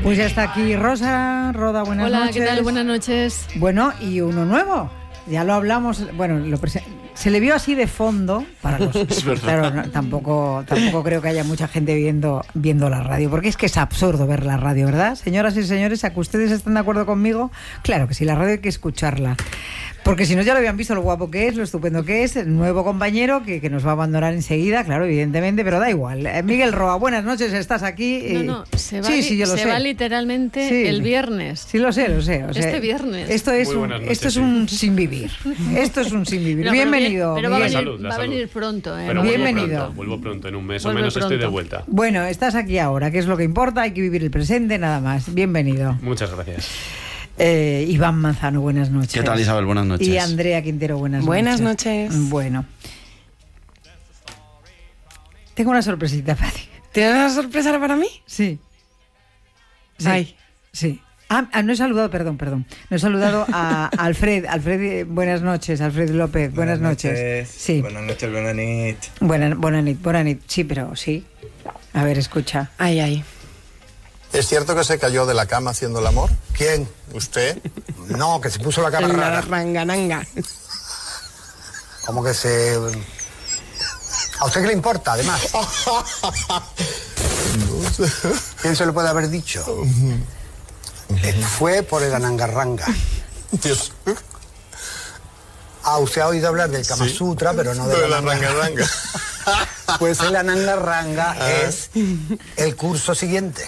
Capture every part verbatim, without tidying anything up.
Pues ya está aquí Rosa Roda, buenas Hola, noches. Hola, ¿qué tal? Buenas noches. Bueno, y uno nuevo. Ya lo hablamos, bueno, lo prese- se le vio así de fondo para los. Es verdad. Claro, no, tampoco, tampoco creo que haya mucha gente viendo, viendo la radio, porque es que es absurdo ver la radio, ¿verdad? Señoras y señores, ¿a que ustedes están de acuerdo conmigo? Claro que sí, la radio hay que escucharla. Porque si no ya lo habían visto lo guapo que es, lo estupendo que es, el nuevo compañero que, que nos va a abandonar enseguida, claro, evidentemente, pero da igual. Eh, Miguel Roa, buenas noches, estás aquí. No, no, se va, sí, sí, yo lo se sé. va literalmente Sí. el viernes. Sí, lo sé, lo sé. O sea, Este viernes. Esto es, Muy un, buenas noches, esto es sí. un sin vivir. Esto es un sin vivir. No, pero Bienvenido. bien- Pero, va, a Miguel. venir, La salud, la va a salud. venir pronto. ¿eh? Pero No, vuelvo Bienvenido. pronto, vuelvo pronto, en un mes Vuelve o menos estoy de pronto. vuelta. Bueno, estás aquí ahora, que es lo que importa, hay que vivir el presente, nada más. Bienvenido. Muchas gracias. Eh, Iván Manzano, buenas noches. ¿Qué tal, Isabel? Buenas noches. Y Andrea Quintero, buenas, Buenas noches. noches. Bueno. Tengo una sorpresita para ti. ¿Tienes una sorpresa para mí? Sí. Sí. Ay. Sí. Ah, ah, no he saludado, perdón, perdón. No he saludado a Alfred. Alfred, eh, buenas noches. Alfred López, buenas, noches. Sí. Buenas noches, buenas noches. Buenas, buenas noches, buenas noches. Sí, pero sí. A ver, escucha. Ay, ay. ¿Es cierto que se cayó de la cama haciendo el amor? ¿Quién? ¿Usted? No, que se puso la cara La rara. rangananga. Como que se... ¿A usted qué le importa, además? ¿Quién se lo puede haber dicho? Eh, Fue por el anangarranga. Dios. Ah, usted ha oído hablar del Kama Sí. Sutra, pero no De del la anangarranga. ranga-ranga. Pues el anangarranga Ah. es el curso siguiente.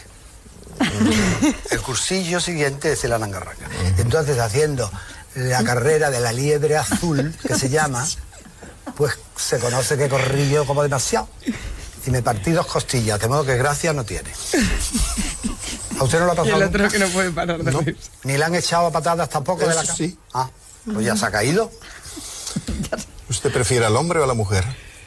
El cursillo siguiente es el anangarranga. Entonces, haciendo la carrera de la liebre azul, que se llama, pues se conoce que corrí yo como demasiado. Y me partí dos costillas, de modo que gracia no tiene. ¿A usted no lo ha Y pasado el nunca? otro que no puede parar de No. reírse. Ni le han echado a patadas tampoco de la Eso cama. sí. Ah, pues ya se ha caído. ¿Usted prefiere al hombre o a la mujer?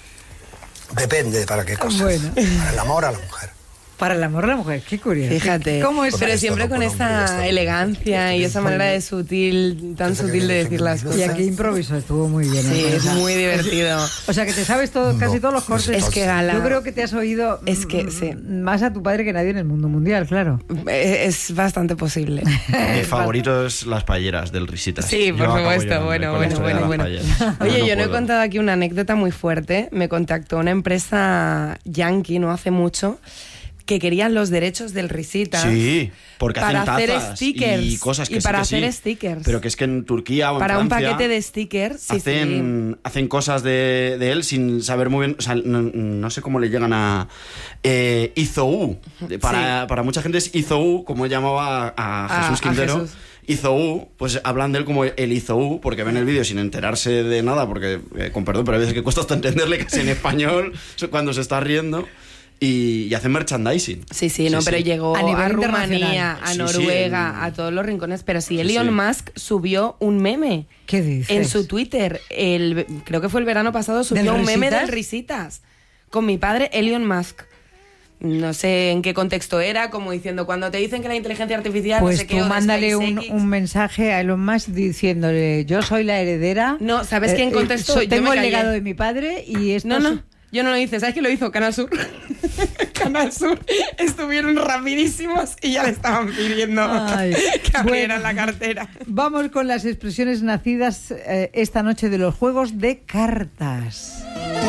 Depende para qué cosas. Bueno. Para el amor a la mujer. Para el amor de la mujer, qué curioso. Fíjate. ¿Cómo es? Pero Esto siempre no con por hombre, ya esa está. elegancia y esa manera de sutil, tan Eso que sutil de dice decir que las me cosas. Y aquí improviso, estuvo muy bien. Sí, ¿eh? es muy divertido. O sea, que te sabes todo, casi No, todos los cortes. es que Gala- Yo creo que te has oído Es que, mm, sí. más a tu padre que nadie en el mundo mundial, claro. Eh, Es bastante posible. Mi favorito es las payeras del Risitas. Sí, Yo por acabo supuesto. llorando Bueno, con la bueno, historia bueno, de bueno. las payeras. Oye, No yo no he puedo. contado aquí una anécdota muy fuerte. Me contactó una empresa yankee no hace mucho que querían los derechos del Risitas. Sí, porque para hacen hacer tazas stickers y cosas que y sí para que sí. hacer stickers. Pero que es que en Turquía o en Para un Francia paquete de stickers, sí, hacen, hacen cosas de, de él sin saber muy bien, o sea, no, no sé cómo le llegan a eh, Izou. Para, Sí. para mucha gente es Izou, como llamaba a, A- Jesús a Quintero. Jesús. Izou, pues hablan de él como el Izou, porque ven el vídeo sin enterarse de nada, porque, eh, con perdón, pero hay veces que cuesta hasta entenderle casi en español cuando se está riendo. Y, y hacen merchandising. Sí, sí, no, pero llegó A nivel a, internacional. Rumanía, a Sí, sí, Noruega, en- a todos los rincones. Pero sí, Sí, Elon sí. Musk subió un meme ¿Qué dices? en su Twitter. El, creo que fue el verano pasado, subió ¿Del un meme Risitas? del Risitas. Con mi padre, Elon Musk. No sé en qué contexto era, como diciendo, cuando te dicen que la inteligencia artificial no Pues sé qué, tú o de mándale un, SpaceX. un mensaje a Elon Musk diciéndole, yo soy la heredera. No, ¿sabes quién contestó? soy- Yo Tengo me el callé. legado de mi padre y esto... No, es- no, yo no lo hice. ¿Sabes quién lo hizo? Canal Sur. Canal Sur. Estuvieron rapidísimos y ya le estaban pidiendo Ay, que abrieran bueno. la cartera. Vamos con las expresiones nacidas eh, esta noche de los juegos de cartas.